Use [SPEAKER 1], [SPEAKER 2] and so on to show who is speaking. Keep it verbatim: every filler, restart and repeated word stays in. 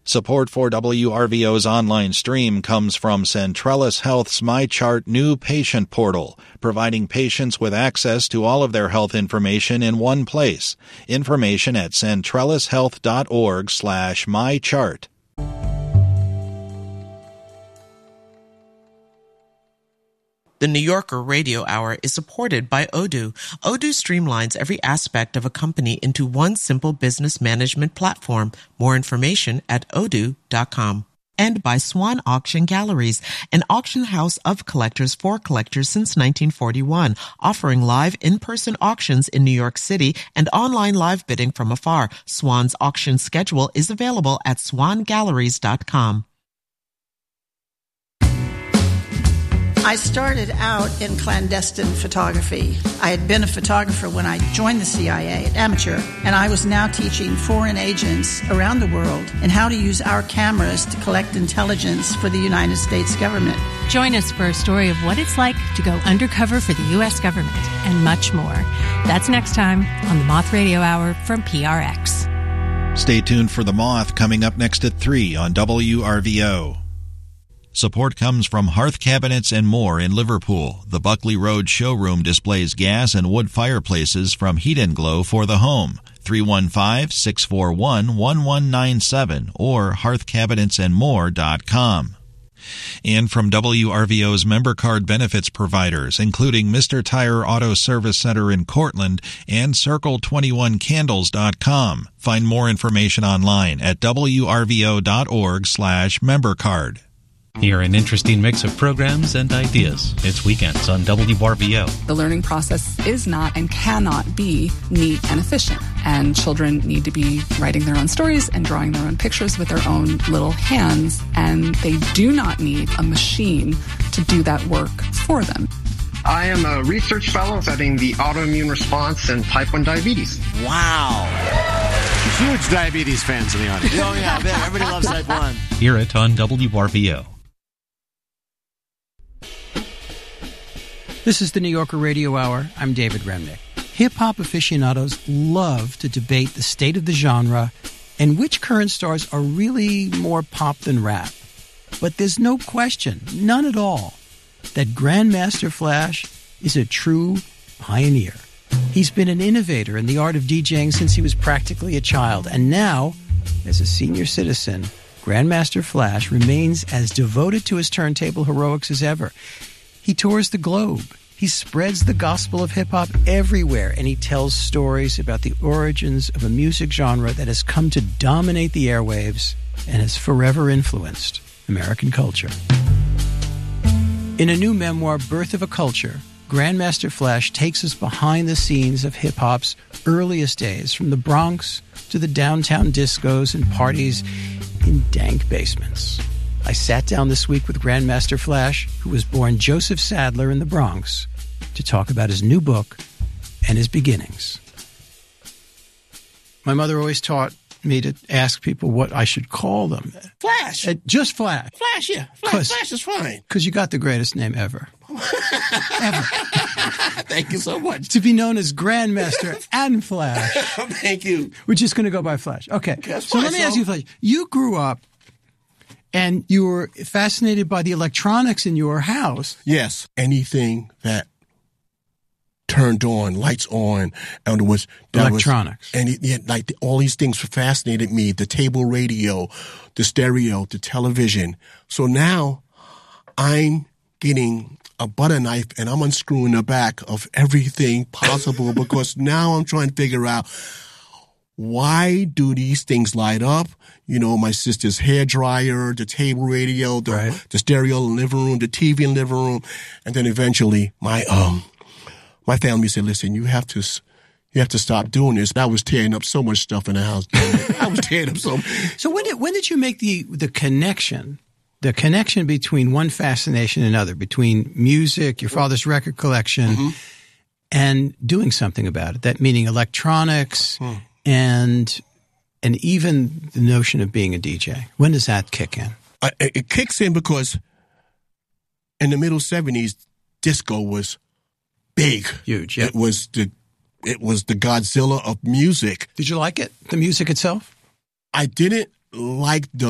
[SPEAKER 1] Support for W R V O's online stream comes from Centrellis Health's MyChart new patient portal, providing patients with access to all of their health information in one place. Information at centrellishealth.org slash mychart.
[SPEAKER 2] The New Yorker Radio Hour is supported by Odoo. Odoo streamlines every aspect of a company into one simple business management platform. More information at odoo dot com. And by Swan Auction Galleries, an auction house of collectors for collectors since nineteen forty-one, offering live in-person auctions in New York City and online live bidding from afar. Swan's auction schedule is available at swan galleries dot com.
[SPEAKER 3] I started out in clandestine photography. I had been a photographer when I joined the C I A, amateur, and I was now teaching foreign agents around the world in how to use our cameras to collect intelligence for the United States government.
[SPEAKER 4] Join us for a story of what it's like to go undercover for the U S government and much more. That's next time on the Moth Radio Hour from P R X.
[SPEAKER 1] Stay tuned for The Moth coming up next at three on W R V O. Support comes from Hearth Cabinets and More in Liverpool. The Buckley Road showroom displays gas and wood fireplaces from Heat and Glow for the home. three one five, six four one, one one nine seven or hearth cabinets and more dot com. And from W R V O's member card benefits providers, including Mister Tire Auto Service Center in Cortland and circle twenty-one candles dot com. Find more information online at w r v o dot org slash member card.
[SPEAKER 5] Hear an interesting mix of programs and ideas. It's Weekends on W R V O.
[SPEAKER 6] The learning process is not and cannot be neat and efficient. And children need to be writing their own stories and drawing their own pictures with their own little hands. And they do not need a machine to do that work for them.
[SPEAKER 7] I am a research fellow studying the autoimmune response and type one diabetes.
[SPEAKER 8] Wow. Huge diabetes fans in the audience. Oh, yeah, I bet. Everybody loves type one.
[SPEAKER 5] Hear it on W R V O.
[SPEAKER 9] This is the New Yorker Radio Hour. I'm David Remnick. Hip-hop aficionados love to debate the state of the genre and which current stars are really more pop than rap. But there's no question, none at all, that Grandmaster Flash is a true pioneer. He's been an innovator in the art of DJing since he was practically a child, and now, as a senior citizen, Grandmaster Flash remains as devoted to his turntable heroics as ever. He tours the globe. He spreads the gospel of hip-hop everywhere, and he tells stories about the origins of a music genre that has come to dominate the airwaves and has forever influenced American culture. In a new memoir, Birth of a Culture, Grandmaster Flash takes us behind the scenes of hip-hop's earliest days, from the Bronx to the downtown discos and parties in dank basements. I sat down this week with Grandmaster Flash, who was born Joseph Sadler in the Bronx, to talk about his new book and his beginnings. My mother always taught me to ask people what I should call them.
[SPEAKER 8] Flash.
[SPEAKER 9] Uh, just Flash.
[SPEAKER 8] Flash, yeah. Flash, Flash is fine.
[SPEAKER 9] Because you got the greatest name ever. Ever.
[SPEAKER 8] Thank you so much.
[SPEAKER 9] To be known as Grandmaster and Flash.
[SPEAKER 8] Thank you.
[SPEAKER 9] We're just going to go by Flash. Okay.
[SPEAKER 8] That's
[SPEAKER 9] so
[SPEAKER 8] fine,
[SPEAKER 9] let me
[SPEAKER 8] so.
[SPEAKER 9] ask you, Flash. You grew up and you were fascinated by the electronics in your house.
[SPEAKER 10] Yes. Anything that turned on, lights on, and it was that
[SPEAKER 9] electronics.
[SPEAKER 10] Was, and it, yeah, like the, all these things fascinated me: the table radio, the stereo, the television. So now I'm getting a butter knife and I'm unscrewing the back of everything possible because now I'm trying to figure out why do these things light up. You know, my sister's hair dryer, the table radio, the,
[SPEAKER 9] right.
[SPEAKER 10] the stereo in the living room, the T V in the living room, and then eventually my um. My family said, listen, you have to you have to stop doing this. I was tearing up so much stuff in the house. I was tearing up so much.
[SPEAKER 9] So when did, when did you make the, the connection, the connection between one fascination and another, between music, your father's record collection, mm-hmm. and doing something about it? That meaning electronics mm. and and even the notion of being a D J. When does that kick in?
[SPEAKER 10] Uh, it, it kicks in because in the middle seventies, disco was big,
[SPEAKER 9] huge. Yep.
[SPEAKER 10] It was the it was the Godzilla of music.
[SPEAKER 9] Did you like it? The music itself?
[SPEAKER 10] I didn't like the